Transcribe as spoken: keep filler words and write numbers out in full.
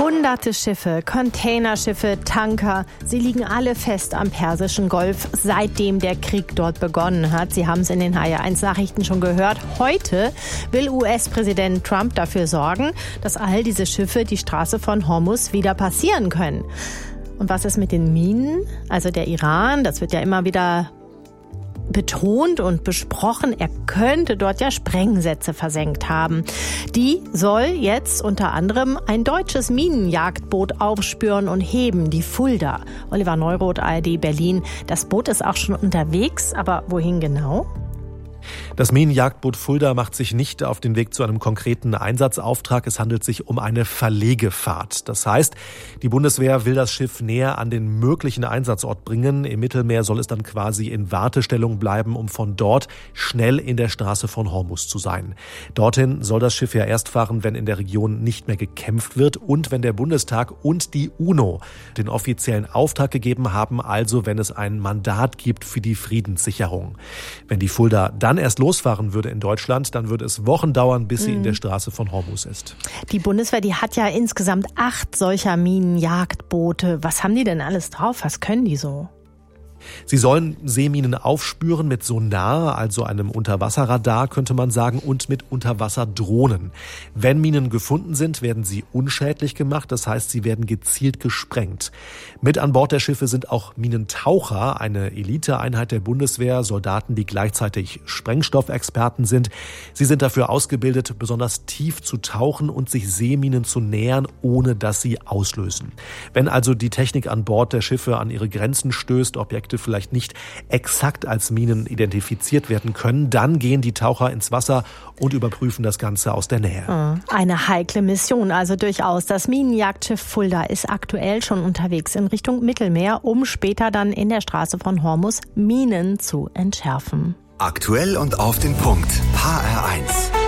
Hunderte Schiffe, Containerschiffe, Tanker, sie liegen alle fest am Persischen Golf, seitdem der Krieg dort begonnen hat. Sie haben es in den H R eins Nachrichten schon gehört. Heute will U S-Präsident Trump dafür sorgen, dass all diese Schiffe die Straße von Hormuz wieder passieren können. Und was ist mit den Minen? Also der Iran, das wird ja immer wieder betont und besprochen, er könnte dort ja Sprengsätze versenkt haben. Die soll jetzt unter anderem ein deutsches Minenjagdboot aufspüren und heben, die Fulda. Oliver Neuroth, A R D Berlin. Das Boot ist auch schon unterwegs, aber wohin genau? Das Minenjagdboot Fulda macht sich nicht auf den Weg zu einem konkreten Einsatzauftrag. Es handelt sich um eine Verlegefahrt. Das heißt, die Bundeswehr will das Schiff näher an den möglichen Einsatzort bringen. Im Mittelmeer soll es dann quasi in Wartestellung bleiben, um von dort schnell in der Straße von Hormuz zu sein. Dorthin soll das Schiff ja erst fahren, wenn in der Region nicht mehr gekämpft wird und wenn der Bundestag und die UNO den offiziellen Auftrag gegeben haben, also wenn es ein Mandat gibt für die Friedenssicherung. Wenn die Fulda dann erst losfahren würde in Deutschland, dann würde es Wochen dauern, bis sie in der Straße von Hormuz ist. Die Bundeswehr, die hat ja insgesamt acht solcher Minenjagdboote. Was haben die denn alles drauf? Was können die so? Sie sollen Seeminen aufspüren mit Sonar, also einem Unterwasserradar, könnte man sagen, und mit Unterwasserdrohnen. Wenn Minen gefunden sind, werden sie unschädlich gemacht, das heißt, sie werden gezielt gesprengt. Mit an Bord der Schiffe sind auch Minentaucher, eine Eliteeinheit der Bundeswehr, Soldaten, die gleichzeitig Sprengstoffexperten sind. Sie sind dafür ausgebildet, besonders tief zu tauchen und sich Seeminen zu nähern, ohne dass sie auslösen. Wenn also die Technik an Bord der Schiffe an ihre Grenzen stößt, Objekte vielleicht nicht exakt als Minen identifiziert werden können, dann gehen die Taucher ins Wasser und überprüfen das Ganze aus der Nähe. Eine heikle Mission also durchaus. Das Minenjagdschiff Fulda ist aktuell schon unterwegs in Richtung Mittelmeer, um später dann in der Straße von Hormuz Minen zu entschärfen. Aktuell und auf den Punkt. H R eins.